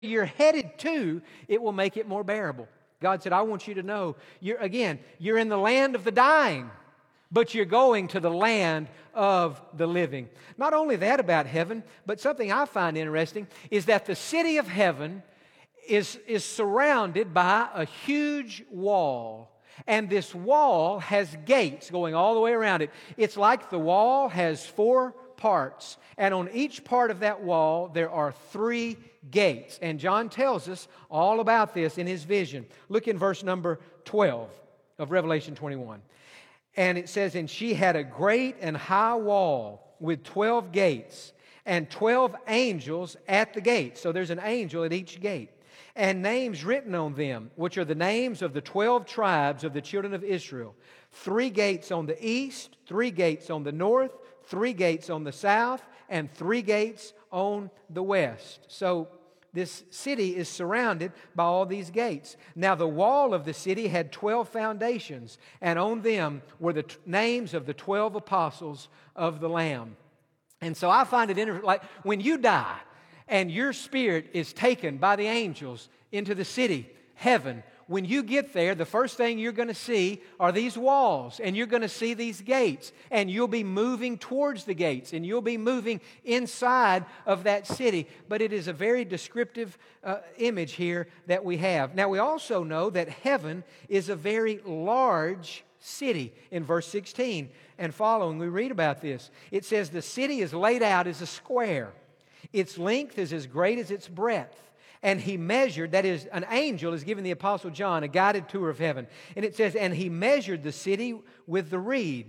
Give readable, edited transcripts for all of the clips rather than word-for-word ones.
you're headed to, it will make it more bearable. God said, I want you to know, you're in the land of the dying, but you're going to the land of the living. Not only that about heaven, but something I find interesting is that the city of heaven is surrounded by a huge wall. And this wall has gates going all the way around it. It's like the wall has 4 parts. And on each part of that wall, there are 3 gates. And John tells us all about this in his vision. Look in verse number 12 of Revelation 21. And it says, and she had a great and high wall with 12 gates and 12 angels at the gate. So there's an angel at each gate. And names written on them, which are the names of the 12 tribes of the children of Israel. 3 gates on the east, 3 gates on the north, 3 gates on the south, and 3 gates on the west. So this city is surrounded by all these gates. Now the wall of the city had 12 foundations, and on them were the names of the 12 apostles of the Lamb. And so I find it interesting, like when you die, and your spirit is taken by the angels into the city, heaven. When you get there, the first thing you're going to see are these walls, and you're going to see these gates, and you'll be moving towards the gates, and you'll be moving inside of that city. But it is a very descriptive image here that we have. Now, we also know that heaven is a very large city. In verse 16 and following, we read about this. It says, the city is laid out as a square. Its length is as great as its breadth. And he measured, that is, an angel is giving the Apostle John a guided tour of heaven. And it says, and he measured the city with the reed,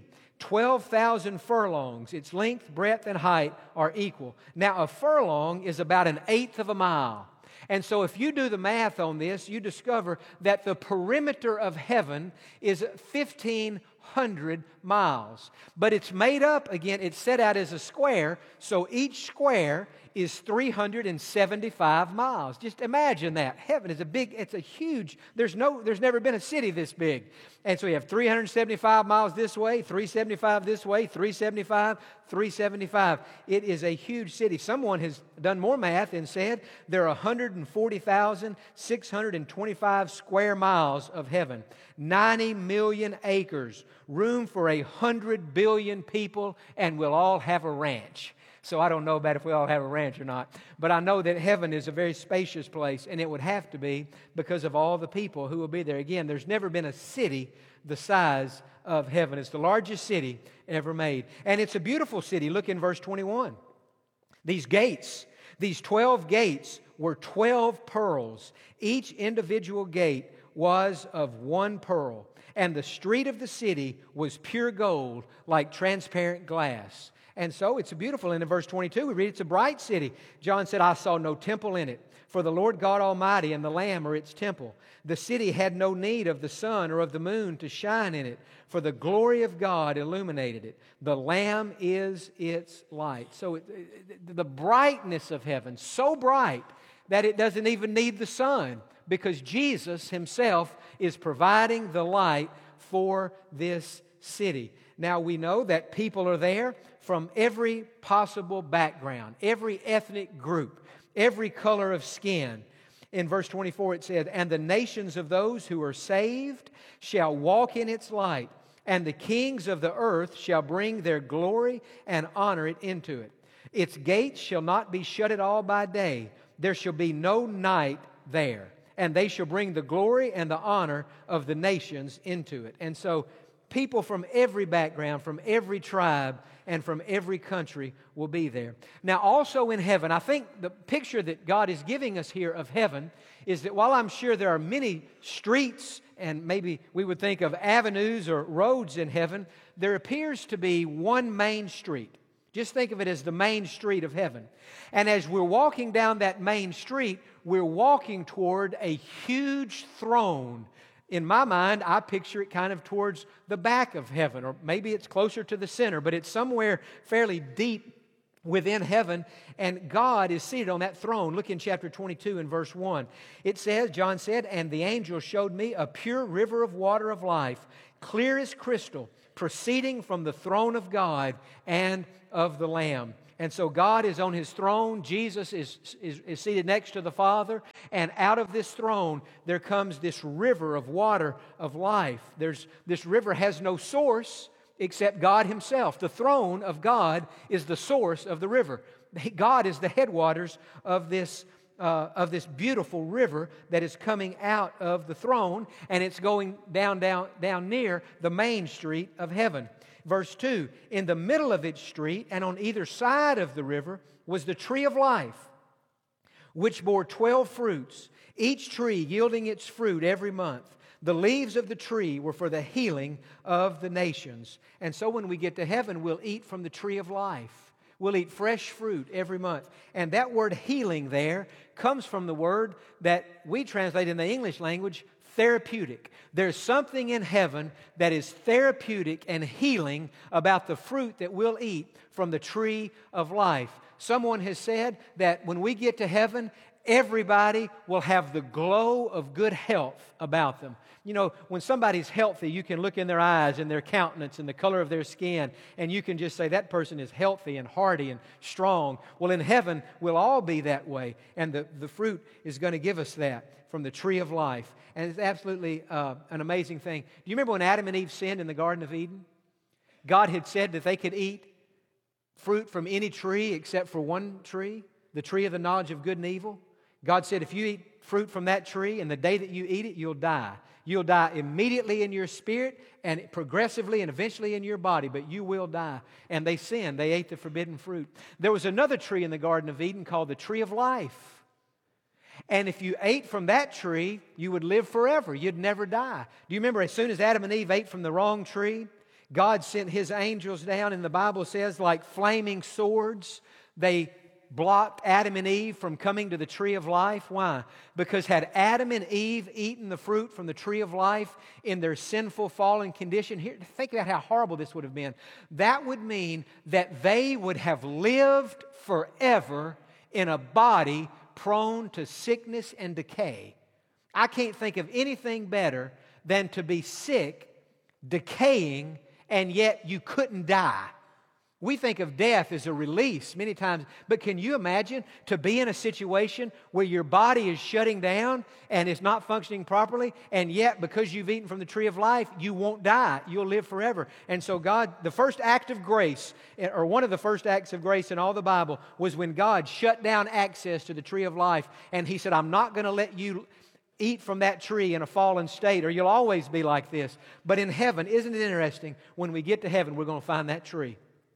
12,000 furlongs. Its length, breadth, and height are equal. Now, a furlong is about 1/8 of a mile. And so if you do the math on this, you discover that the perimeter of heaven is 1,500 miles. But it's made up, again, it's set out as a square, so each square is 375 miles. Just imagine that. Heaven is it's a huge, there's never been a city this big. And so you have 375 miles this way, 375 this way, 375, 375. It is a huge city. Someone has done more math and said there are 140,625 square miles of heaven, 90 million acres, room for 100 billion people, and we'll all have a ranch. So I don't know about if we all have a ranch or not. But I know that heaven is a very spacious place, and it would have to be because of all the people who will be there. Again, there's never been a city the size of heaven. It's the largest city ever made. And it's a beautiful city. Look in verse 21. These gates, these 12 gates were 12 pearls. Each individual gate was of 1 pearl. And the street of the city was pure gold, like transparent glass. And so it's beautiful. And in verse 22, we read it's a bright city. John said, I saw no temple in it, for the Lord God Almighty and the Lamb are its temple. The city had no need of the sun or of the moon to shine in it, for the glory of God illuminated it. The Lamb is its light. So the brightness of heaven, so bright that it doesn't even need the sun, because Jesus himself is providing the light for this city. Now we know that people are there from every possible background, every ethnic group, every color of skin. In verse 24 it said, and the nations of those who are saved shall walk in its light, and the kings of the earth shall bring their glory and honor it into it. Its gates shall not be shut at all by day. There shall be no night there. And they shall bring the glory and the honor of the nations into it. And so people from every background, from every tribe, and from every country will be there. Now also in heaven, I think the picture that God is giving us here of heaven is that while I'm sure there are many streets and maybe we would think of avenues or roads in heaven, there appears to be one main street. Just think of it as the main street of heaven. And as we're walking down that main street, we're walking toward a huge throne. In my mind, I picture it kind of towards the back of heaven, or maybe it's closer to the center, but it's somewhere fairly deep within heaven, and God is seated on that throne. Look in chapter 22 and verse 1. It says, John said, and the angel showed me a pure river of water of life, clear as crystal, proceeding from the throne of God and of the Lamb. And so God is on His throne. Jesus is seated next to the Father. And out of this throne, there comes this river of water of life. This river has no source except God Himself. The throne of God is the source of the river. God is the headwaters of this beautiful river that is coming out of the throne, and it's going down near the main street of heaven. Verse 2, in the middle of its street and on either side of the river was the tree of life, which bore 12 fruits, each tree yielding its fruit every month. The leaves of the tree were for the healing of the nations. And so when we get to heaven, we'll eat from the tree of life. We'll eat fresh fruit every month. And that word healing there comes from the word that we translate in the English language, therapeutic. There's something in heaven that is therapeutic and healing about the fruit that we'll eat from the tree of life. Someone has said that when we get to heaven, everybody will have the glow of good health about them. You know, when somebody's healthy, you can look in their eyes and their countenance and the color of their skin, and you can just say that person is healthy and hearty and strong. Well, in heaven, we'll all be that way, and the fruit is going to give us that from the tree of life. And it's absolutely an amazing thing. Do you remember when Adam and Eve sinned in the Garden of Eden? God had said that they could eat fruit from any tree except for one tree, the tree of the knowledge of good and evil. God said, if you eat fruit from that tree, and the day that you eat it, you'll die. You'll die immediately in your spirit and progressively and eventually in your body, but you will die. And they sinned. They ate the forbidden fruit. There was another tree in the Garden of Eden called the tree of life. And if you ate from that tree, you would live forever. You'd never die. Do you remember as soon as Adam and Eve ate from the wrong tree, God sent His angels down, and the Bible says like flaming swords, they blocked Adam and Eve from coming to the tree of life. Why? Because had Adam and Eve eaten the fruit from the tree of life in their sinful fallen condition, here, think about how horrible this would have been. That would mean that they would have lived forever in a body prone to sickness and decay. I can't think of anything better than to be sick, decaying, and yet you couldn't die. We think of death as a release many times, but can you imagine to be in a situation where your body is shutting down and it's not functioning properly, and yet because you've eaten from the tree of life, you won't die. You'll live forever. And so God, the first act of grace, or one of the first acts of grace in all the Bible, was when God shut down access to the tree of life, and He said, I'm not going to let you eat from that tree in a fallen state, or you'll always be like this. But in heaven, isn't it interesting, when we get to heaven, we're going to find that tree.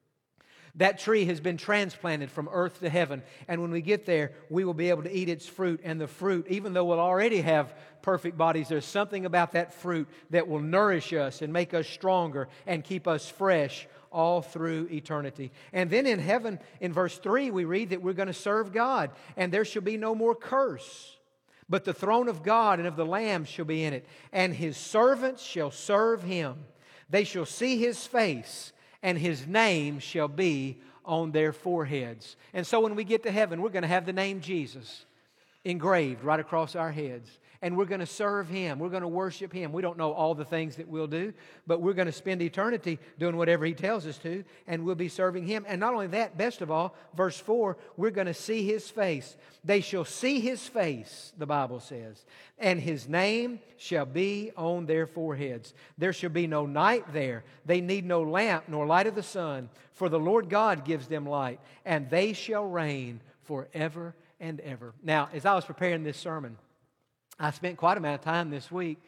That tree has been transplanted from earth to heaven. And when we get there, we will be able to eat its fruit. And the fruit, even though we'll already have perfect bodies, there's something about that fruit that will nourish us and make us stronger and keep us fresh all through eternity. And then in heaven, in verse 3, we read that we're going to serve God. And there shall be no more curse, but the throne of God and of the Lamb shall be in it. And His servants shall serve Him. They shall see His face, and His name shall be on their foreheads. And so when we get to heaven, we're going to have the name Jesus engraved right across our heads. And we're going to serve Him. We're going to worship Him. We don't know all the things that we'll do, but we're going to spend eternity doing whatever He tells us to, and we'll be serving Him. And not only that, best of all, verse 4, we're going to see His face. They shall see His face, the Bible says, and His name shall be on their foreheads. There shall be no night there. They need no lamp nor light of the sun, for the Lord God gives them light, and they shall reign forever and ever. Now, as I was preparing this sermon, I spent quite a amount of time this week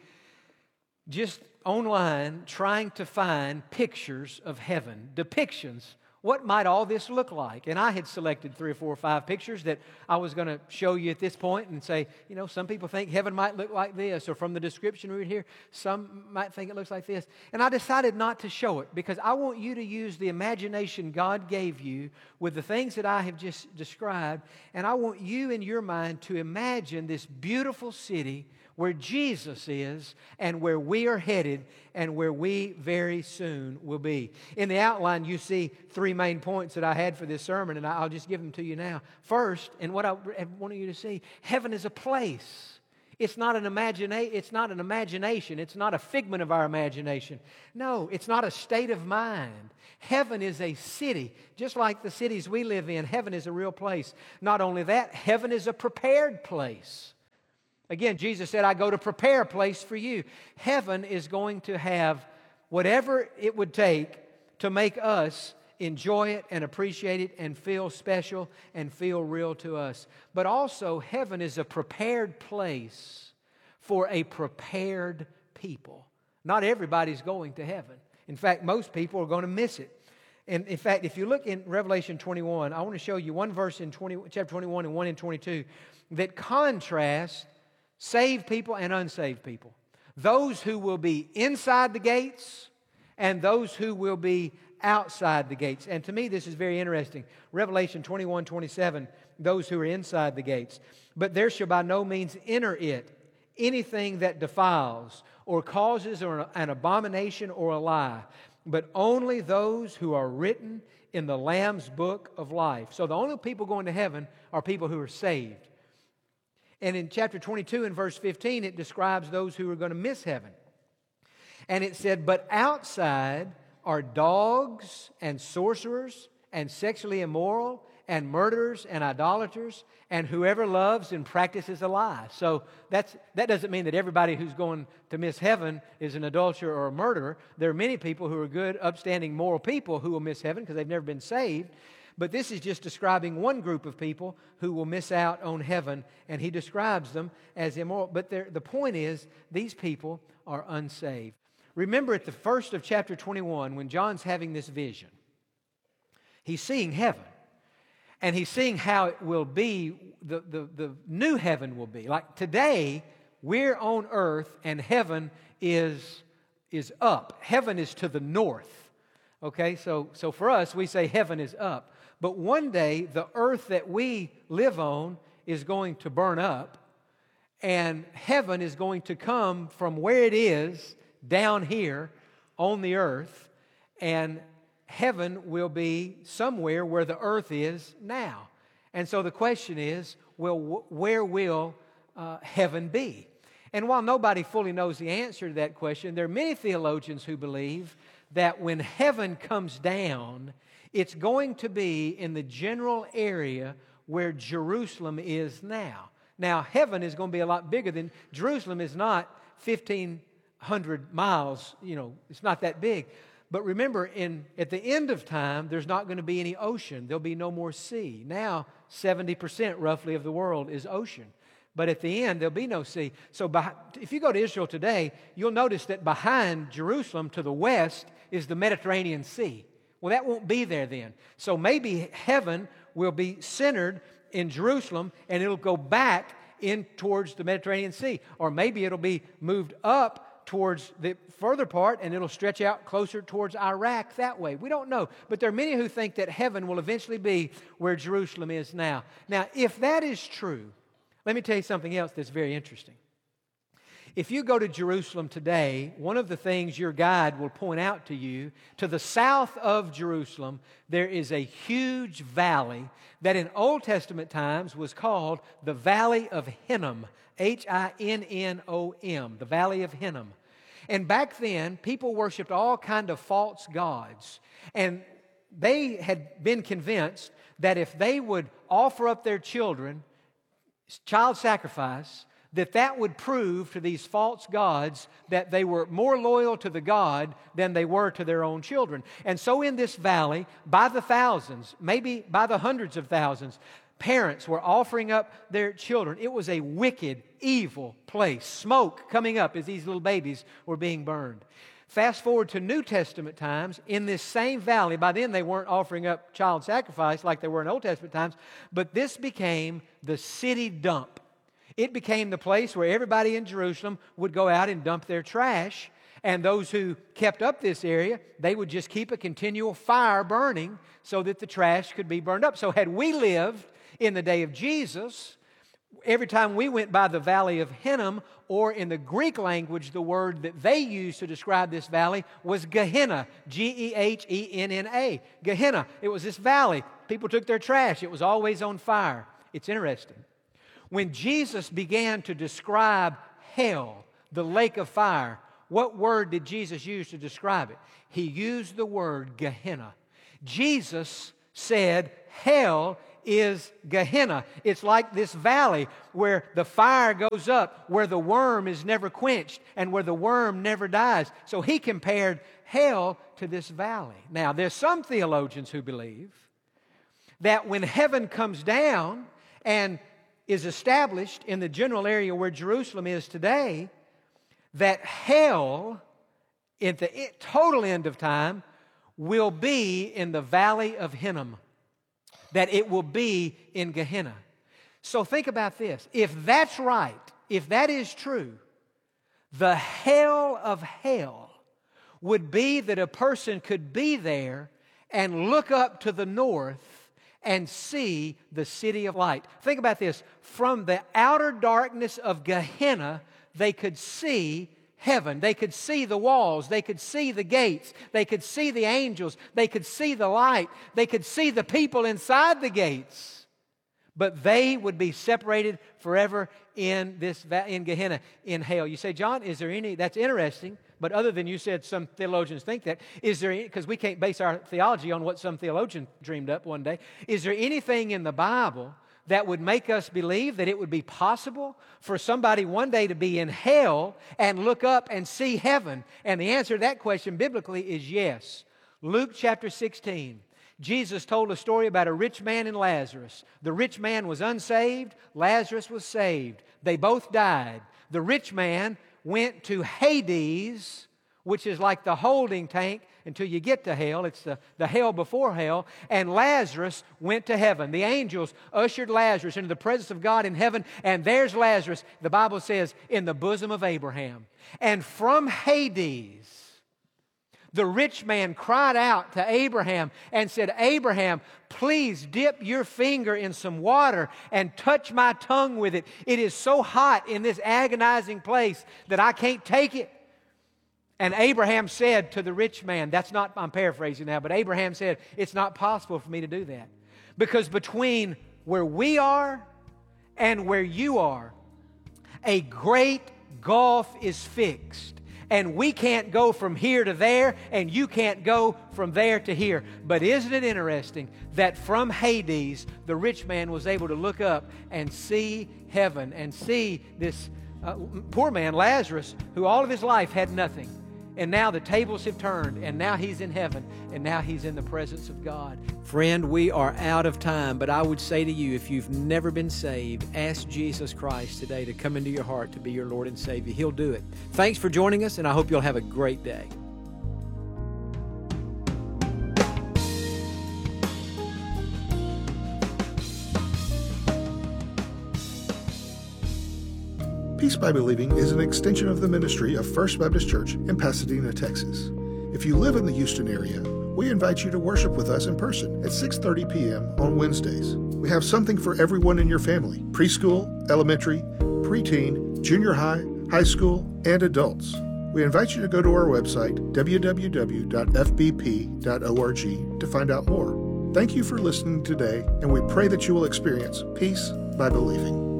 just online trying to find pictures of heaven, depictions. What might all this look like? And I had selected 3 or 4 or 5 pictures that I was going to show you at this point and say, you know, some people think heaven might look like this, or from the description we read here, some might think it looks like this. And I decided not to show it because I want you to use the imagination God gave you with the things that I have just described, and I want you in your mind to imagine this beautiful city where Jesus is and where we are headed and where we very soon will be. In the outline, you see 3 main points that I had for this sermon, and I'll just give them to you now. First, and what I want you to see, heaven is a place. It's not an imagination. It's not a figment of our imagination. No, it's not a state of mind. Heaven is a city. Just like the cities we live in, heaven is a real place. Not only that, heaven is a prepared place. Again, Jesus said, I go to prepare a place for you. Heaven is going to have whatever it would take to make us enjoy it and appreciate it and feel special and feel real to us. But also, heaven is a prepared place for a prepared people. Not everybody's going to heaven. In fact, most people are going to miss it. And in fact, if you look in Revelation 21, I want to show you one verse in chapter 21 and one in 22 that contrast saved people and unsaved people. Those who will be inside the gates and those who will be outside the gates. And to me, this is very interesting. Revelation 21:27, those who are inside the gates. But there shall by no means enter it anything that defiles or causes an abomination or a lie, but only those who are written in the Lamb's book of life. So the only people going to heaven are people who are saved. And in chapter 22 and verse 15, it describes those who are going to miss heaven. And it said, but outside are dogs and sorcerers and sexually immoral and murderers and idolaters and whoever loves and practices a lie. So that doesn't mean that everybody who's going to miss heaven is an adulterer or a murderer. There are many people who are good, upstanding, moral people who will miss heaven because they've never been saved. But this is just describing one group of people who will miss out on heaven, and he describes them as immoral. But the point is, these people are unsaved. Remember at the first of chapter 21, when John's having this vision, he's seeing heaven. And he's seeing how it will be, the new heaven will be. Like today, we're on earth and heaven is up. Heaven is to the north. Okay, so for us, we say heaven is up. But one day, the earth that we live on is going to burn up, and heaven is going to come from where it is down here on the earth, and heaven will be somewhere where the earth is now. And so the question is, well, where will heaven be? And while nobody fully knows the answer to that question, there are many theologians who believe that when heaven comes down, it's going to be in the general area where Jerusalem is now. Now, heaven is going to be a lot bigger than Jerusalem is not 1,500 miles, it's not that big. But remember, at the end of time, there's not going to be any ocean. There'll be no more sea. Now, 70% roughly of the world is ocean. But at the end, there'll be no sea. So if you go to Israel today, you'll notice that behind Jerusalem to the west is the Mediterranean Sea. Well, that won't be there then. So maybe heaven will be centered in Jerusalem and it'll go back in towards the Mediterranean Sea. Or maybe it'll be moved up towards the further part and it'll stretch out closer towards Iraq that way. We don't know. But there are many who think that heaven will eventually be where Jerusalem is now. Now, if that is true, let me tell you something else that's very interesting. If you go to Jerusalem today, one of the things your guide will point out to you, to the south of Jerusalem, there is a huge valley that in Old Testament times was called the Valley of Hinnom, Hinnom, the Valley of Hinnom. And back then, people worshipped all kind of false gods. And they had been convinced that if they would offer up their children, child sacrifice, that would prove to these false gods that they were more loyal to the God than they were to their own children. And so in this valley, by the thousands, maybe by the hundreds of thousands, parents were offering up their children. It was a wicked, evil place. Smoke coming up as these little babies were being burned. Fast forward to New Testament times, in this same valley, by then they weren't offering up child sacrifice like they were in Old Testament times, but this became the city dump. It became the place where everybody in Jerusalem would go out and dump their trash, and those who kept up this area, they would just keep a continual fire burning so that the trash could be burned up. So had we lived in the day of Jesus, every time we went by the Valley of Hinnom, or in the Greek language, the word that they used to describe this valley was Gehenna, Gehenna. Gehenna. It was this valley. People took their trash. It was always on fire. It's interesting. When Jesus began to describe hell, the lake of fire, what word did Jesus use to describe it? He used the word Gehenna. Jesus said hell is Gehenna. It's like this valley where the fire goes up, where the worm is never quenched, and where the worm never dies. So he compared hell to this valley. Now, there's some theologians who believe that when heaven comes down and is established in the general area where Jerusalem is today, that hell, at the total end of time, will be in the valley of Hinnom, that it will be in Gehenna. So think about this. If that's right, if that is true, the hell of hell would be that a person could be there and look up to the north and see the city of light. Think about this. From the outer darkness of Gehenna, they could see heaven. They could see the walls. They could see the gates. They could see the angels. They could see the light. They could see the people inside the gates. But they would be separated forever in Gehenna, in hell. You say, John, is there any, that's interesting, but other than you said some theologians think that, is there, because we can't base our theology on what some theologian dreamed up one day, is there anything in the Bible that would make us believe that it would be possible for somebody one day to be in hell and look up and see heaven? And the answer to that question biblically is yes. Luke chapter 16. Jesus told a story about a rich man and Lazarus. The rich man was unsaved. Lazarus was saved. They both died. The rich man went to Hades, which is like the holding tank until you get to hell. It's the hell before hell. And Lazarus went to heaven. The angels ushered Lazarus into the presence of God in heaven. And there's Lazarus, the Bible says, in the bosom of Abraham. And from Hades, the rich man cried out to Abraham and said, Abraham, please dip your finger in some water and touch my tongue with it. It is so hot in this agonizing place that I can't take it. And Abraham said to the rich man, I'm paraphrasing now, but Abraham said, it's not possible for me to do that. Because between where we are and where you are, a great gulf is fixed. And we can't go from here to there, and you can't go from there to here. But isn't it interesting that from Hades, the rich man was able to look up and see heaven and see this poor man, Lazarus, who all of his life had nothing. And now the tables have turned, and now he's in heaven, and now he's in the presence of God. Friend, we are out of time, but I would say to you, if you've never been saved, ask Jesus Christ today to come into your heart to be your Lord and Savior. He'll do it. Thanks for joining us, and I hope you'll have a great day. Peace by Believing is an extension of the ministry of First Baptist Church in Pasadena, Texas. If you live in the Houston area, we invite you to worship with us in person at 6:30 p.m. on Wednesdays. We have something for everyone in your family: preschool, elementary, preteen, junior high, high school, and adults. We invite you to go to our website, www.fbp.org, to find out more. Thank you for listening today, and we pray that you will experience peace by believing.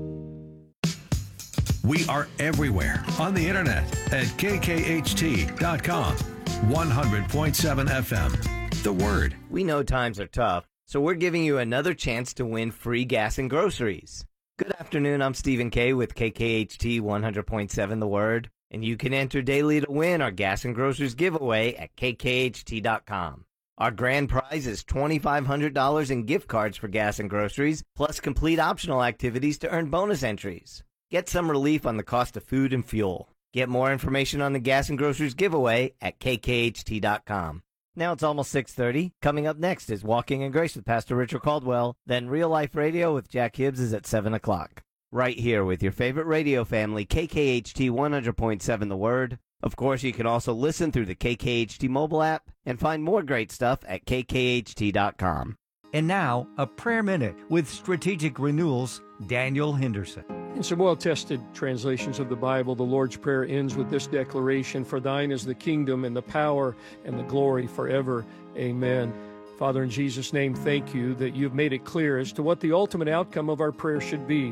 We are everywhere on the internet at kkht.com. 100.7 FM. The Word. We know times are tough, so we're giving you another chance to win free gas and groceries. Good afternoon, I'm Stephen K. with KKHT 100.7 The Word, and you can enter daily to win our gas and groceries giveaway at kkht.com. Our grand prize is $2,500 in gift cards for gas and groceries, plus complete optional activities to earn bonus entries. Get some relief on the cost of food and fuel. Get more information on the gas and groceries giveaway at kkht.com. Now it's almost 6:30. Coming up next is Walking in Grace with Pastor Richard Caldwell. Then Real Life Radio with Jack Hibbs is at 7 o'clock. Right here with your favorite radio family, KKHT 100.7 The Word. Of course, you can also listen through the KKHT mobile app and find more great stuff at kkht.com. And now, a prayer minute with Strategic Renewal's Daniel Henderson. In some well-tested translations of the Bible, the Lord's Prayer ends with this declaration: "For thine is the kingdom and the power and the glory forever. Amen." Father, in Jesus' name, thank you that you've made it clear as to what the ultimate outcome of our prayer should be.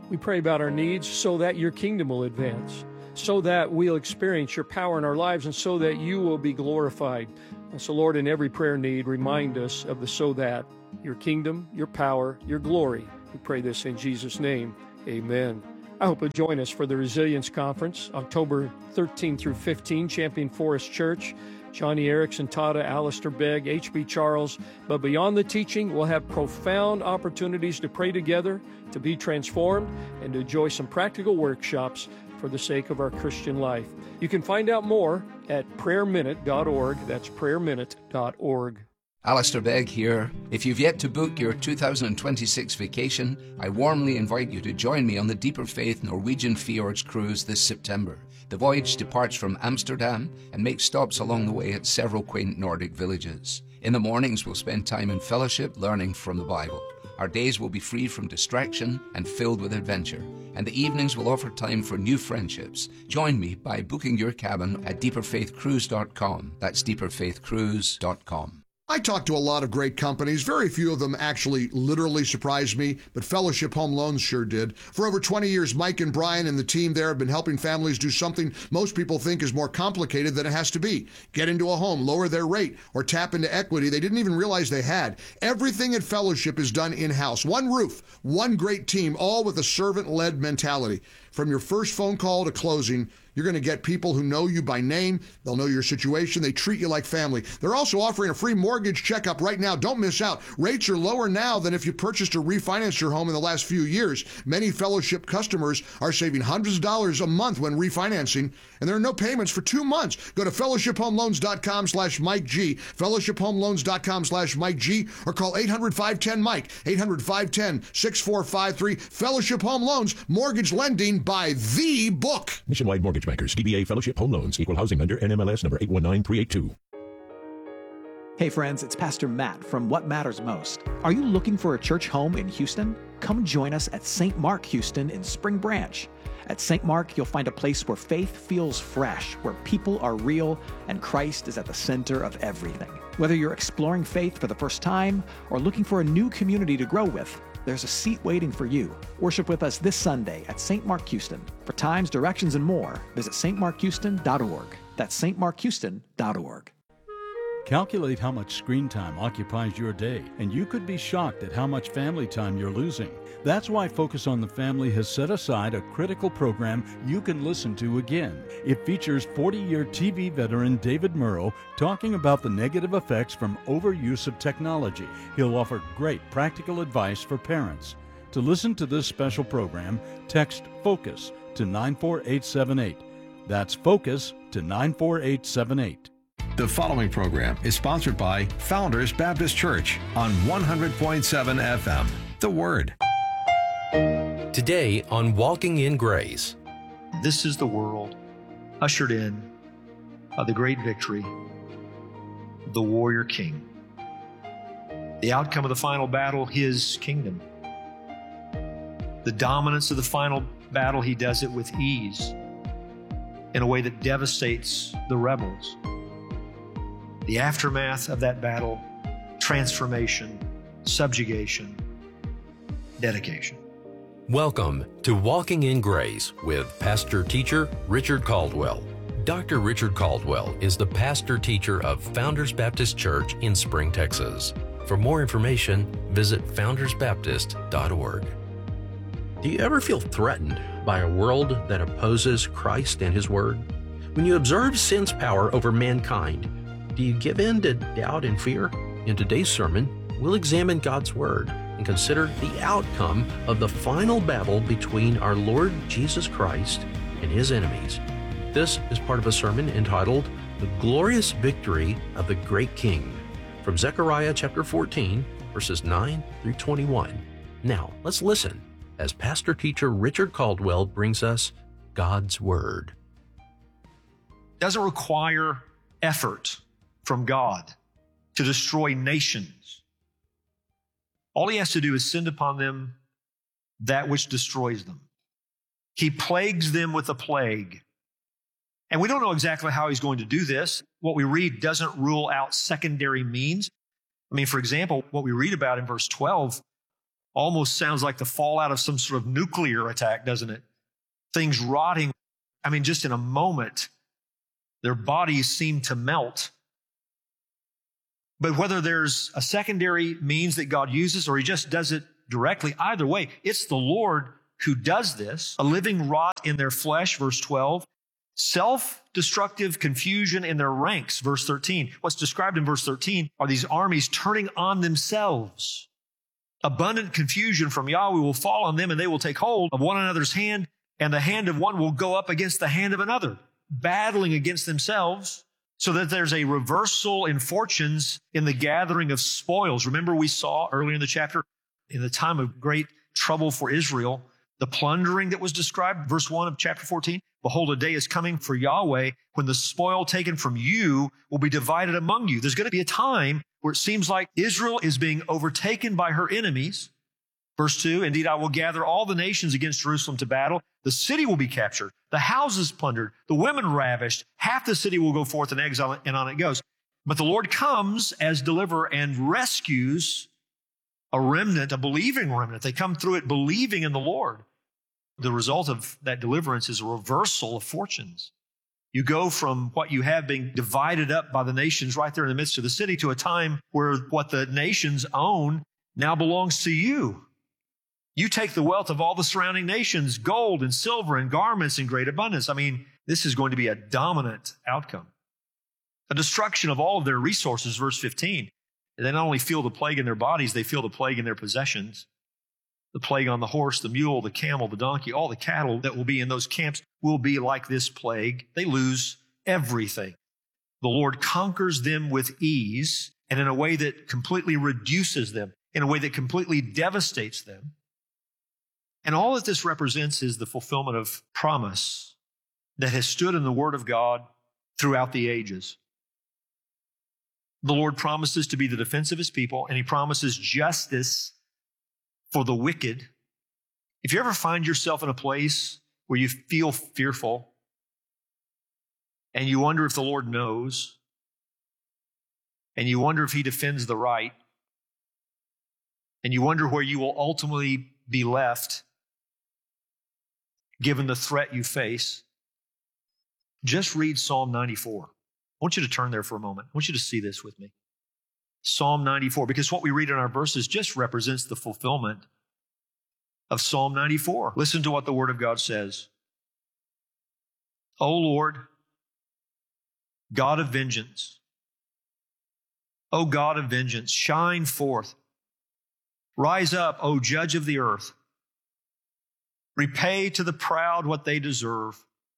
We pray about our needs so that your kingdom will advance, so that we'll experience your power in our lives, and so that you will be glorified. And so, Lord, in every prayer need, remind us of the so that, your kingdom, your power, your glory. We pray this in Jesus' name. Amen. I hope you'll join us for the Resilience Conference, October 13 through 15, Champion Forest Church. Johnny Erickson, Tada, Alistair Begg, H.B. Charles. But beyond the teaching, we'll have profound opportunities to pray together, to be transformed, and to enjoy some practical workshops for the sake of our Christian life. You can find out more at prayerminute.org. That's prayerminute.org. Alistair Begg here. If you've yet to book your 2026 vacation, I warmly invite you to join me on the Deeper Faith Norwegian Fjords cruise this September. The voyage departs from Amsterdam and makes stops along the way at several quaint Nordic villages. In the mornings, we'll spend time in fellowship learning from the Bible. Our days will be free from distraction and filled with adventure. And the evenings will offer time for new friendships. Join me by booking your cabin at deeperfaithcruise.com. That's deeperfaithcruise.com. I talked to a lot of great companies. Very few of them actually literally surprised me, but Fellowship Home Loans sure did. For over 20 years, Mike and Brian and the team there have been helping families do something most people think is more complicated than it has to be. Get into a home, lower their rate, or tap into equity they didn't even realize they had. Everything at Fellowship is done in-house. One roof, one great team, all with a servant-led mentality. From your first phone call to closing, you're going to get people who know you by name. They'll know your situation. They treat you like family. They're also offering a free mortgage checkup right now. Don't miss out. Rates are lower now than if you purchased or refinanced your home in the last few years. Many Fellowship customers are saving hundreds of dollars a month when refinancing, and there are no payments for 2 months. Go to fellowshiphomeloans.com/Mike G, fellowshiphomeloans.com/Mike G, or call 800-510-MIKE, 800-510-6453. Fellowship Home Loans, mortgage lending by the book. Nationwide Mortgage Bankers, DBA Fellowship Home Loans, Equal Housing Lender, NMLS number 819382. Hey friends, it's Pastor Matt from What Matters Most. Are you looking for a church home in Houston? Come join us at St. Mark Houston in Spring Branch. At St. Mark, you'll find a place where faith feels fresh, where people are real, and Christ is at the center of everything. Whether you're exploring faith for the first time or looking for a new community to grow with, there's a seat waiting for you. Worship with us this Sunday at St. Mark Houston. For times, directions, and more, visit stmarkhouston.org. That's stmarkhouston.org. Calculate how much screen time occupies your day, and you could be shocked at how much family time you're losing. That's why Focus on the Family has set aside a critical program you can listen to again. It features 40-year TV veteran David Murrow talking about the negative effects from overuse of technology. He'll offer great practical advice for parents. To listen to this special program, text FOCUS to 94878. That's FOCUS to 94878. The following program is sponsored by Founders Baptist Church on 100.7 FM. The Word. Today on Walking in Grace. This is the world ushered in by the great victory, the warrior king. The outcome of the final battle, his kingdom. The dominance of the final battle, he does it with ease in a way that devastates the rebels. The aftermath of that battle, transformation, subjugation, dedication. Welcome to Walking in Grace with pastor-teacher Richard Caldwell. Dr. Richard Caldwell is the pastor-teacher of Founders Baptist Church in Spring, Texas. For more information, visit foundersbaptist.org. Do you ever feel threatened by a world that opposes Christ and His Word? When you observe sin's power over mankind, do you give in to doubt and fear? In today's sermon, we'll examine God's Word and consider the outcome of the final battle between our Lord Jesus Christ and His enemies. This is part of a sermon entitled The Glorious Victory of the Great King, from Zechariah chapter 14, verses 9 through 21. Now, let's listen as pastor-teacher Richard Caldwell brings us God's Word. Doesn't require effort from God to destroy nations. All he has to do is send upon them that which destroys them. He plagues them with a plague. And we don't know exactly how he's going to do this. What we read doesn't rule out secondary means. I mean, for example, what we read about in verse 12, Almost sounds like the fallout of some sort of nuclear attack, doesn't it? Things rotting. I mean, just in a moment, their bodies seem to melt. But whether there's a secondary means that God uses or he just does it directly, either way, it's the Lord who does this. A living rot in their flesh, verse 12. Self-destructive confusion in their ranks, verse 13. What's described in verse 13 are these armies turning on themselves. Abundant confusion from Yahweh will fall on them, and they will take hold of one another's hand, and the hand of one will go up against the hand of another, battling against themselves, so that there's a reversal in fortunes in the gathering of spoils. Remember, we saw earlier in the chapter, in the time of great trouble for Israel, the plundering that was described, verse 1 of chapter 14. Behold, a day is coming for Yahweh when the spoil taken from you will be divided among you. There's going to be a time where it seems like Israel is being overtaken by her enemies. Verse 2, indeed, I will gather all the nations against Jerusalem to battle. The city will be captured, the houses plundered, the women ravished. Half the city will go forth in exile, and on it goes. But the Lord comes as deliverer and rescues a remnant, a believing remnant. They come through it believing in the Lord. The result of that deliverance is a reversal of fortunes. You go from what you have being divided up by the nations right there in the midst of the city to a time where what the nations own now belongs to you. You take the wealth of all the surrounding nations, gold and silver and garments in great abundance. I mean, this is going to be a dominant outcome. A destruction of all of their resources, verse 15. They not only feel the plague in their bodies, they feel the plague in their possessions. The plague on the horse, the mule, the camel, the donkey, all the cattle that will be in those camps will be like this plague. They lose everything. The Lord conquers them with ease and in a way that completely reduces them, in a way that completely devastates them. And all that this represents is the fulfillment of promise that has stood in the Word of God throughout the ages. The Lord promises to be the defense of His people, and He promises justice for the wicked. If you ever find yourself in a place where you feel fearful and you wonder if the Lord knows and you wonder if He defends the right and you wonder where you will ultimately be left given the threat you face, just read Psalm 94. I want you to turn there for a moment. I want you to see this with me. Psalm 94, because what we read in our verses just represents the fulfillment of Psalm 94. Listen to what the Word of God says. O Lord, God of vengeance, O God of vengeance, shine forth. Rise up, O Judge of the earth. Repay to the proud what they deserve.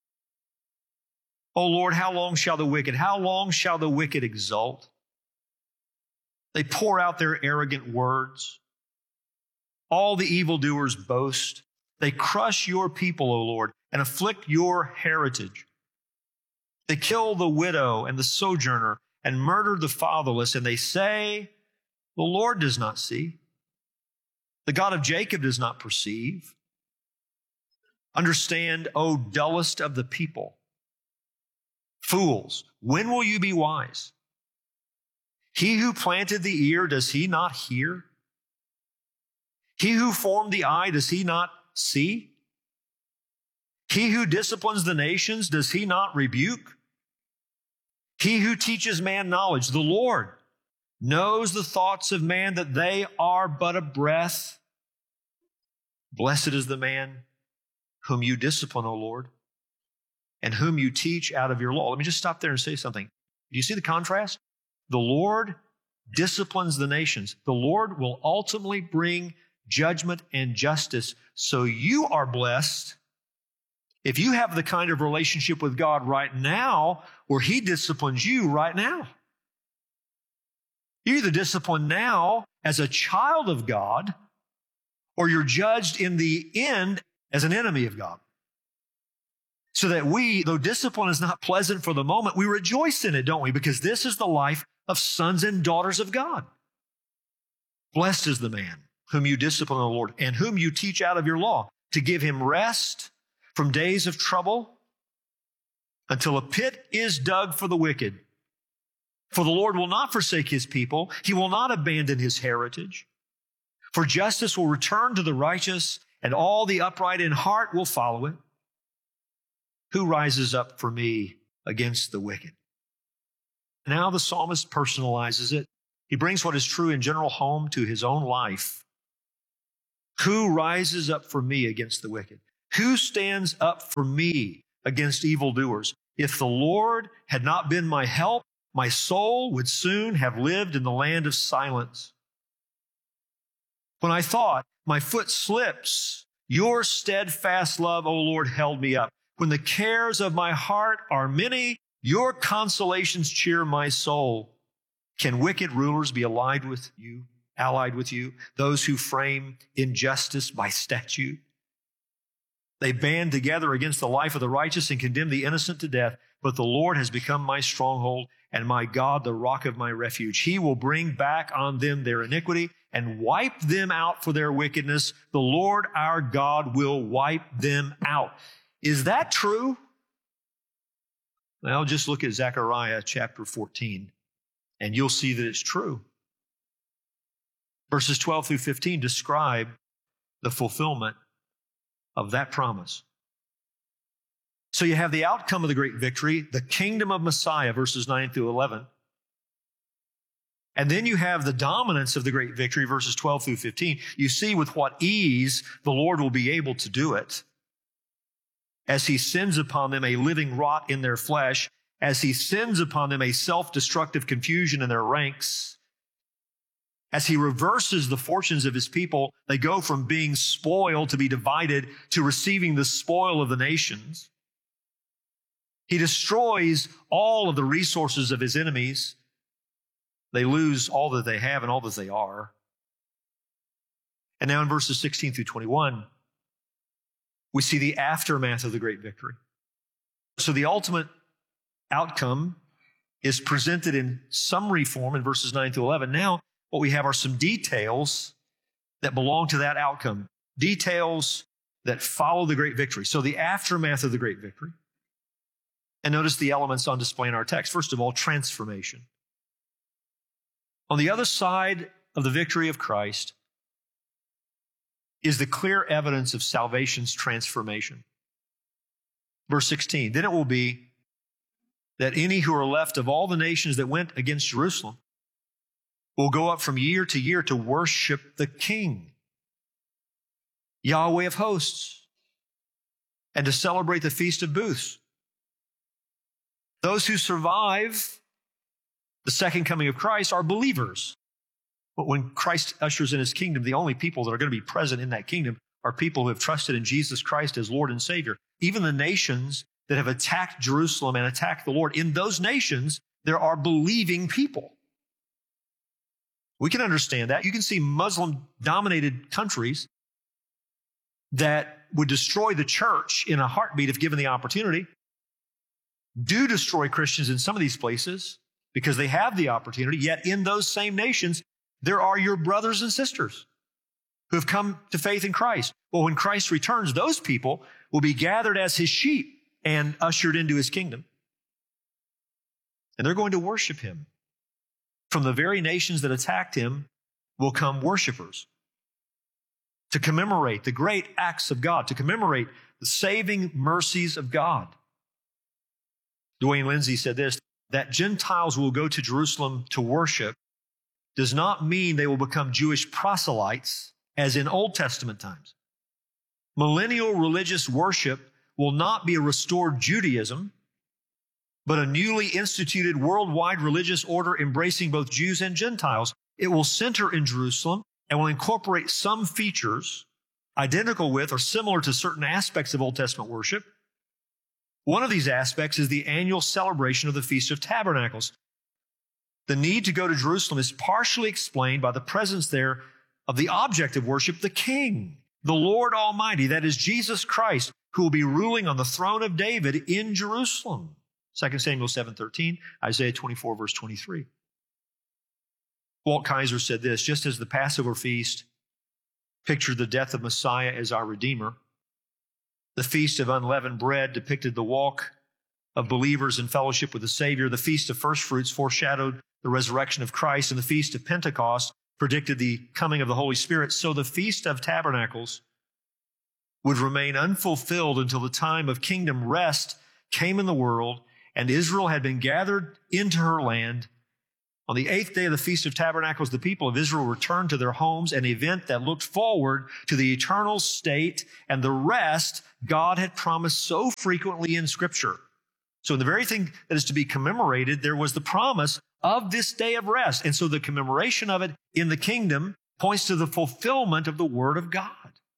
O Lord, how long shall the wicked exult? They pour out their arrogant words. All the evildoers boast. They crush your people, O Lord, and afflict your heritage. They kill the widow and the sojourner and murder the fatherless, and they say, the Lord does not see. The God of Jacob does not perceive. Understand, O dullest of the people. Fools, when will you be wise? He who planted the ear, does he not hear? He who formed the eye, does he not see? He who disciplines the nations, does he not rebuke? He who teaches man knowledge, the Lord, knows the thoughts of man, that they are but a breath. Blessed is the man whom you discipline, O Lord, and whom you teach out of your law. Let me just stop there and say something. Do you see the contrast? The Lord disciplines the nations. The Lord will ultimately bring judgment and justice. So you are blessed if you have the kind of relationship with God right now where He disciplines you right now. You're either disciplined now as a child of God, or you're judged in the end as an enemy of God. So that we, though discipline is not pleasant for the moment, we rejoice in it, don't we? Because this is the life of sons and daughters of God. Blessed is the man whom you discipline, O Lord, and whom you teach out of your law, to give him rest from days of trouble until a pit is dug for the wicked. For the Lord will not forsake His people. He will not abandon His heritage. For justice will return to the righteous, and all the upright in heart will follow it. Who rises up for me against the wicked? Now the psalmist personalizes it. He brings what is true in general home to his own life. Who rises up for me against the wicked? Who stands up for me against evildoers? If the Lord had not been my help, my soul would soon have lived in the land of silence. When I thought, my foot slips, your steadfast love, O Lord, held me up. When the cares of my heart are many, your consolations cheer my soul. Can wicked rulers be allied with you, those who frame injustice by statute? They band together against the life of the righteous and condemn the innocent to death. But the Lord has become my stronghold and my God, the rock of my refuge. He will bring back on them their iniquity and wipe them out for their wickedness. The Lord our God will wipe them out. Is that true? Well, just look at Zechariah chapter 14, and you'll see that it's true. Verses 12 through 15 describe the fulfillment of that promise. So you have the outcome of the great victory, the kingdom of Messiah, verses 9 through 11. And then you have the dominance of the great victory, verses 12 through 15. You see with what ease the Lord will be able to do it as he sends upon them a living rot in their flesh, as he sends upon them a self-destructive confusion in their ranks, as he reverses the fortunes of his people. They go from being spoiled to be divided to receiving the spoil of the nations. He destroys all of the resources of his enemies. They lose all that they have and all that they are. And now in verses 16 through 21, we see the aftermath of the great victory. So the ultimate outcome is presented in summary form in verses 9 through 11. Now, what we have are some details that belong to that outcome, details that follow the great victory. So the aftermath of the great victory. And notice the elements on display in our text. First of all, transformation. On the other side of the victory of Christ is the clear evidence of salvation's transformation. Verse 16, then it will be that any who are left of all the nations that went against Jerusalem will go up from year to year to worship the King, Yahweh of hosts, and to celebrate the Feast of Booths. Those who survive the second coming of Christ are believers. But when Christ ushers in his kingdom, the only people that are going to be present in that kingdom are people who have trusted in Jesus Christ as Lord and Savior. Even the nations that have attacked Jerusalem and attacked the Lord, in those nations, there are believing people. We can understand that. You can see Muslim-dominated countries that would destroy the church in a heartbeat if given the opportunity, do destroy Christians in some of these places because they have the opportunity, yet in those same nations, there are your brothers and sisters who have come to faith in Christ. Well, when Christ returns, those people will be gathered as his sheep and ushered into his kingdom. And they're going to worship him. From the very nations that attacked him will come worshipers to commemorate the great acts of God, to commemorate the saving mercies of God. Dwayne Lindsay said this, that Gentiles will go to Jerusalem to worship does not mean they will become Jewish proselytes as in Old Testament times. Millennial religious worship will not be a restored Judaism, but a newly instituted worldwide religious order embracing both Jews and Gentiles. It will center in Jerusalem and will incorporate some features identical with or similar to certain aspects of Old Testament worship. One of these aspects is the annual celebration of the Feast of Tabernacles. The need to go to Jerusalem is partially explained by the presence there of the object of worship, the King, the Lord Almighty, that is Jesus Christ, who will be ruling on the throne of David in Jerusalem. 2 Samuel 7:13, Isaiah 24, verse 23. Walt Kaiser said this, just as the Passover feast pictured the death of Messiah as our Redeemer, the Feast of Unleavened Bread depicted the walk of believers in fellowship with the Savior, the Feast of First Fruits foreshadowed the resurrection of Christ, and the Feast of Pentecost predicted the coming of the Holy Spirit, so the Feast of Tabernacles would remain unfulfilled until the time of kingdom rest came in the world and Israel had been gathered into her land. On the 8th day of the Feast of Tabernacles, the people of Israel returned to their homes, an event that looked forward to the eternal state and the rest God had promised so frequently in Scripture. So in the very thing that is to be commemorated, there was the promise of this day of rest. And so the commemoration of it in the kingdom points to the fulfillment of the Word of God.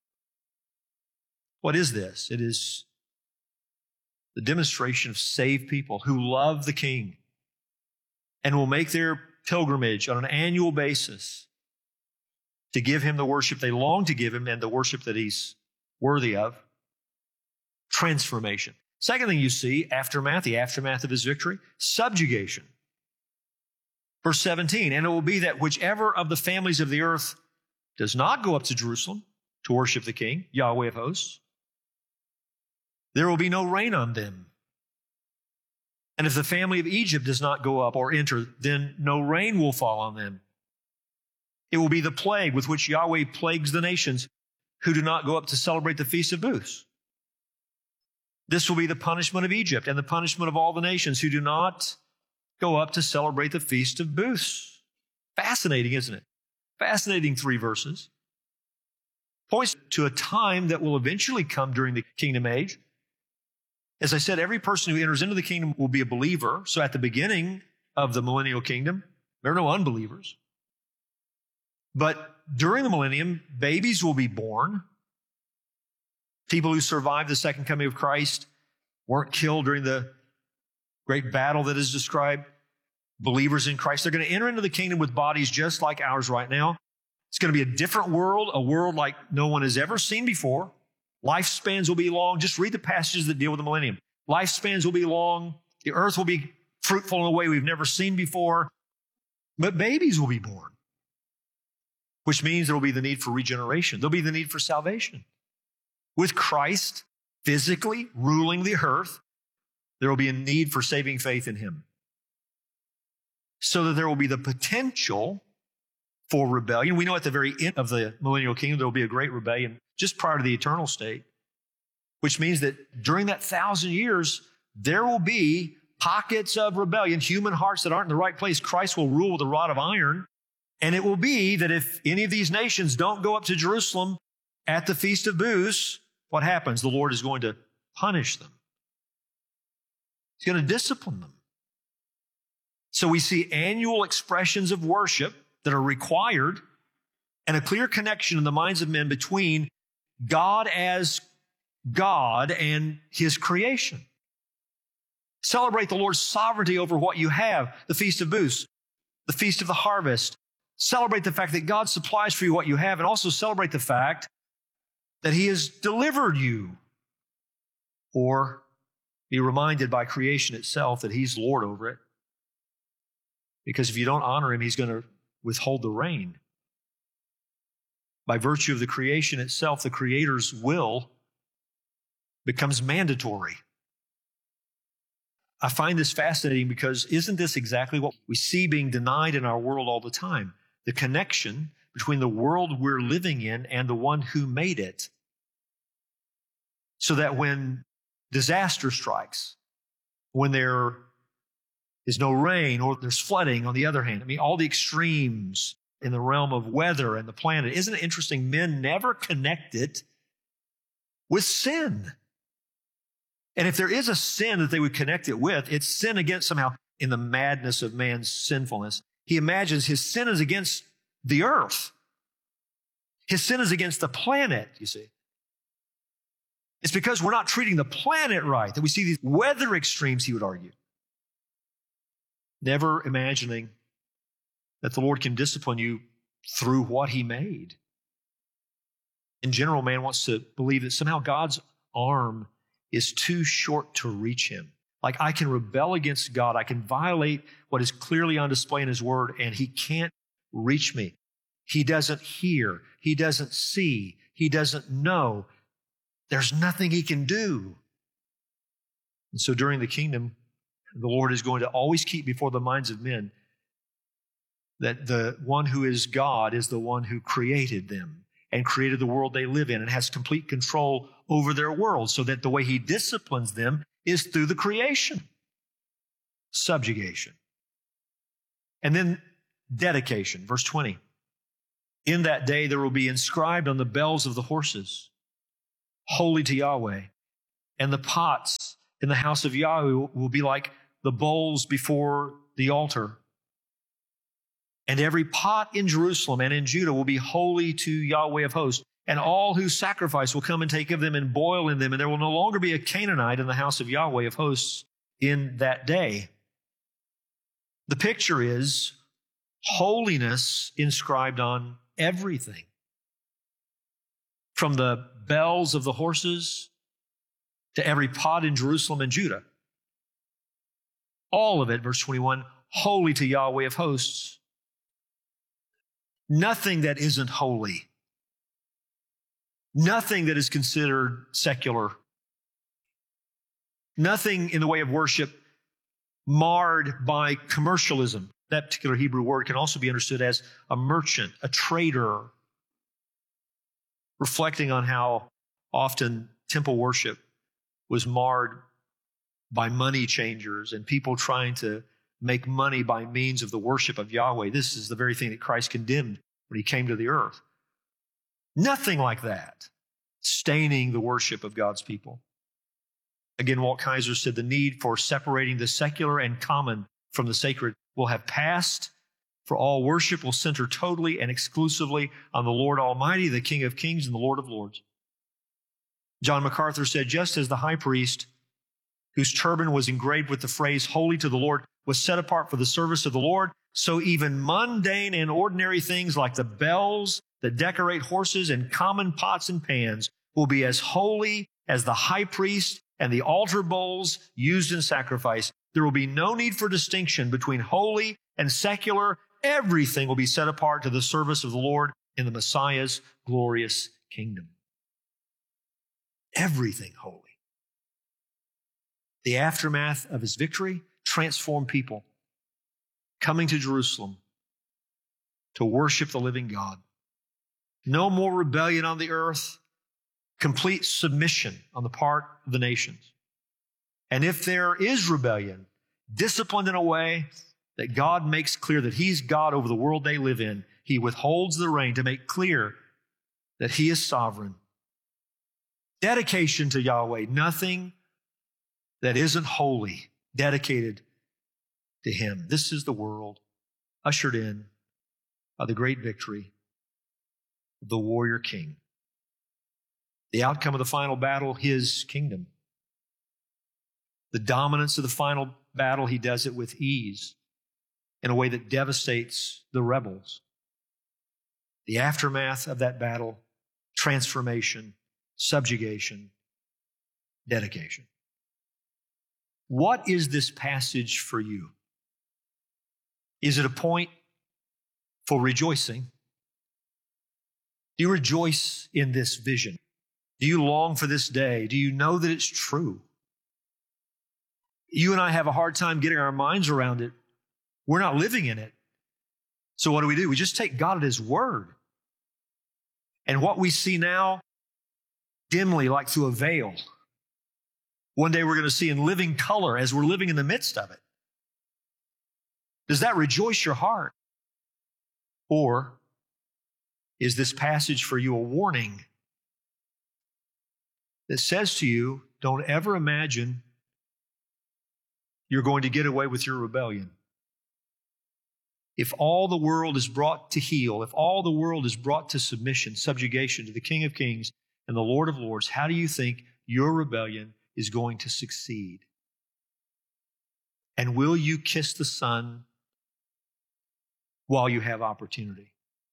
What is this? It is the demonstration of saved people who love the King and will make their pilgrimage on an annual basis to give Him the worship they long to give Him and the worship that He's worthy of. Transformation. Second thing you see, aftermath, the aftermath of His victory, subjugation. Verse 17, and it will be that whichever of the families of the earth does not go up to Jerusalem to worship the King, Yahweh of hosts, there will be no rain on them. And if the family of Egypt does not go up or enter, then no rain will fall on them. It will be the plague with which Yahweh plagues the nations who do not go up to celebrate the Feast of Booths. This will be the punishment of Egypt and the punishment of all the nations who do not go up to celebrate the Feast of Booths. Fascinating, isn't it? Fascinating 3 verses. Points to a time that will eventually come during the kingdom age. As I said, every person who enters into the kingdom will be a believer. So at the beginning of the millennial kingdom, there are no unbelievers. But during the millennium, babies will be born. People who survived the second coming of Christ weren't killed during the great battle that is described. Believers in Christ, they're going to enter into the kingdom with bodies just like ours right now. It's going to be a different world, a world like no one has ever seen before. Lifespans will be long. Just read the passages that deal with the millennium. Lifespans will be long. The earth will be fruitful in a way we've never seen before. But babies will be born, which means there will be the need for regeneration. There'll be the need for salvation. With Christ physically ruling the earth, there will be a need for saving faith in Him. So that there will be the potential for rebellion. We know at the very end of the millennial kingdom, there will be a great rebellion just prior to the eternal state, which means that during that 1,000 years, there will be pockets of rebellion, human hearts that aren't in the right place. Christ will rule with a rod of iron. And it will be that if any of these nations don't go up to Jerusalem at the Feast of Booths, what happens? The Lord is going to punish them. He's going to discipline them. So we see annual expressions of worship that are required and a clear connection in the minds of men between God as God and His creation. Celebrate the Lord's sovereignty over what you have, the Feast of Booths, the Feast of the Harvest. Celebrate the fact that God supplies for you what you have, and also celebrate the fact that He has delivered you. Or be reminded by creation itself that He's Lord over it. Because if you don't honor Him, He's going to withhold the rain. By virtue of the creation itself, the Creator's will becomes mandatory. I find this fascinating because isn't this exactly what we see being denied in our world all the time? The connection between the world we're living in and the one who made it. So that when disaster strikes, when there is no rain or there's flooding on the other hand, all the extremes in the realm of weather and the planet. Isn't it interesting? Men never connect it with sin. And if there is a sin that they would connect it with, it's sin against somehow in the madness of man's sinfulness. He imagines his sin is against the earth. His sin is against the planet, you see. It's because we're not treating the planet right that we see these weather extremes, he would argue. Never imagining that the Lord can discipline you through what He made. In general, man wants to believe that somehow God's arm is too short to reach him. Like I can rebel against God, I can violate what is clearly on display in His Word, and He can't reach me. He doesn't hear. He doesn't see. He doesn't know. There's nothing He can do. And so during the kingdom, the Lord is going to always keep before the minds of men that the one who is God is the one who created them and created the world they live in and has complete control over their world, so that the way he disciplines them is through the creation. Subjugation. And then dedication, verse 20. In that day there will be inscribed on the bells of the horses, holy to Yahweh. And the pots in the house of Yahweh will be like the bowls before the altar. And every pot in Jerusalem and in Judah will be holy to Yahweh of hosts. And all who sacrifice will come and take of them and boil in them. And there will no longer be a Canaanite in the house of Yahweh of hosts in that day. The picture is holiness inscribed on everything. From the bells of the horses to every pot in Jerusalem and Judah. All of it, verse 21, holy to Yahweh of hosts. Nothing that isn't holy. Nothing that is considered secular. Nothing in the way of worship marred by commercialism. That particular Hebrew word can also be understood as a merchant, a trader, reflecting on how often temple worship was marred by money changers and people trying to make money by means of the worship of Yahweh. This is the very thing that Christ condemned when he came to the earth. Nothing like that staining the worship of God's people. Again, Walt Kaiser said the need for separating the secular and common from the sacred will have passed, for all worship will center totally and exclusively on the Lord Almighty, the King of Kings and the Lord of Lords. John MacArthur said, just as the high priest, whose turban was engraved with the phrase, holy to the Lord, was set apart for the service of the Lord, so even mundane and ordinary things like the bells that decorate horses and common pots and pans will be as holy as the high priest and the altar bowls used in sacrifice. There will be no need for distinction between holy and secular. Everything will be set apart to the service of the Lord in the Messiah's glorious kingdom. Everything holy. The aftermath of his victory transformed people coming to Jerusalem to worship the living God. No more rebellion on the earth, complete submission on the part of the nations. And if there is rebellion, disciplined in a way that God makes clear that he's God over the world they live in, he withholds the reign to make clear that he is sovereign. Dedication to Yahweh, nothing that isn't holy, dedicated to him. This is the world ushered in by the great victory of the warrior king. The outcome of the final battle, his kingdom. The dominance of the final battle, he does it with ease in a way that devastates the rebels. The aftermath of that battle, transformation, subjugation, dedication. What is this passage for you? Is it a point for rejoicing? Do you rejoice in this vision? Do you long for this day? Do you know that it's true? You and I have a hard time getting our minds around it. We're not living in it. So what do? We just take God at his word. And what we see now, dimly, like through a veil, one day we're going to see in living color as we're living in the midst of it. Does that rejoice your heart? Or is this passage for you a warning that says to you, don't ever imagine you're going to get away with your rebellion? If all the world is brought to heel, if all the world is brought to submission, subjugation to the King of Kings and the Lord of Lords, how do you think your rebellion is going to succeed? And will you kiss the Son while you have opportunity?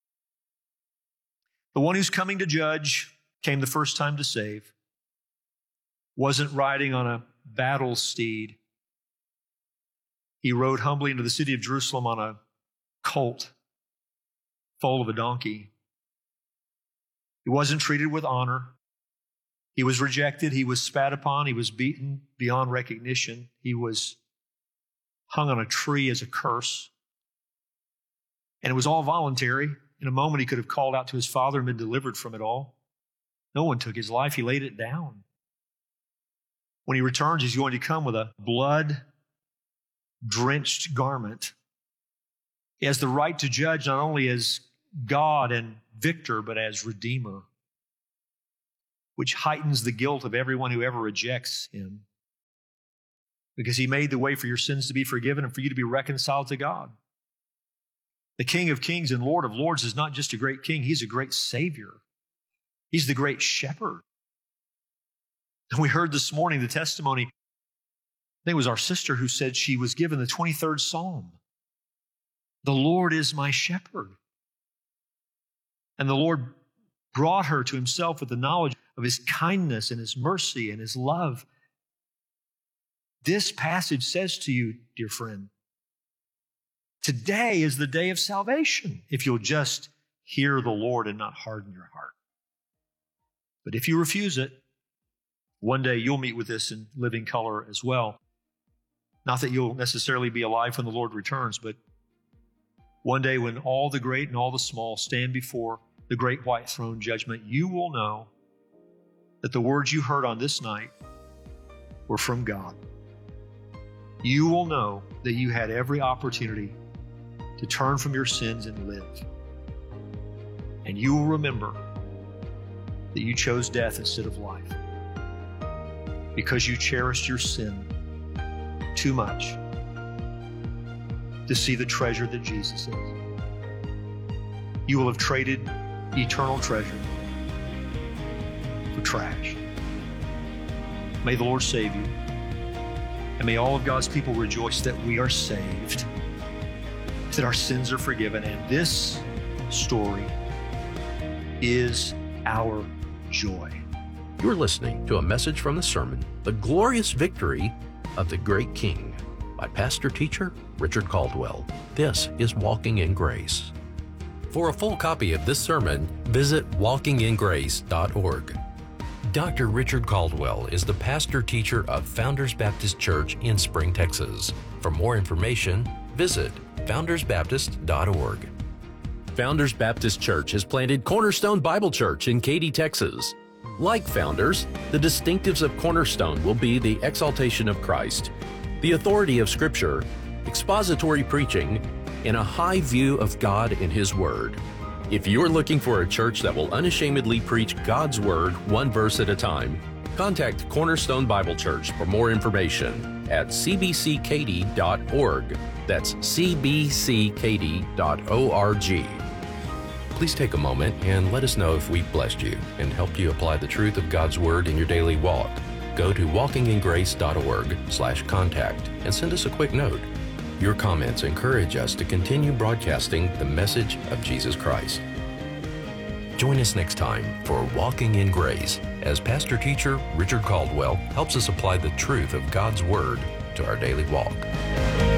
The one who's coming to judge came the first time to save, wasn't riding on a battle steed. He rode humbly into the city of Jerusalem on a colt, foal of a donkey. He wasn't treated with honor. He was rejected. He was spat upon. He was beaten beyond recognition. He was hung on a tree as a curse. And it was all voluntary. In a moment, he could have called out to his Father and been delivered from it all. No one took his life. He laid it down. When he returns, he's going to come with a blood-drenched garment. He has the right to judge not only as God and victor, but as Redeemer, which heightens the guilt of everyone who ever rejects him, because he made the way for your sins to be forgiven and for you to be reconciled to God. The King of Kings and Lord of Lords is not just a great king, he's a great Savior. He's the great shepherd. And we heard this morning the testimony, I think it was our sister who said she was given the 23rd Psalm. The Lord is my shepherd. And the Lord brought her to himself with the knowledge of his kindness and his mercy and his love. This passage says to you, dear friend, today is the day of salvation if you'll just hear the Lord and not harden your heart. But if you refuse it, one day you'll meet with this in living color as well. Not that you'll necessarily be alive when the Lord returns, but one day when all the great and all the small stand before the great white throne judgment, you will know that the words you heard on this night were from God. You will know that you had every opportunity to turn from your sins and live. And you will remember that you chose death instead of life because you cherished your sin too much to see the treasure that Jesus is. You will have traded eternal treasure for trash. May the Lord save you, and may all of God's people rejoice that we are saved, that our sins are forgiven, and this story is our joy. You're listening to a message from the sermon, The Glorious Victory of the Great King, by pastor teacher Richard Caldwell. This is Walking in Grace. For a full copy of this sermon, visit walkingingrace.org. Dr. Richard Caldwell is the pastor teacher of Founders Baptist Church in Spring, Texas. For more information, visit foundersbaptist.org. Founders Baptist Church has planted Cornerstone Bible Church in Katy, Texas. Like Founders, the distinctives of Cornerstone will be the exaltation of Christ, the authority of Scripture, expository preaching, and a high view of God and His Word. If you're looking for a church that will unashamedly preach God's Word one verse at a time, contact Cornerstone Bible Church for more information at cbckaty.org. That's cbckaty.org. Please take a moment and let us know if we've blessed you and helped you apply the truth of God's Word in your daily walk. Go to walkingingrace.org/contact and send us a quick note. Your comments encourage us to continue broadcasting the message of Jesus Christ. Join us next time for Walking in Grace as pastor teacher Richard Caldwell helps us apply the truth of God's Word to our daily walk.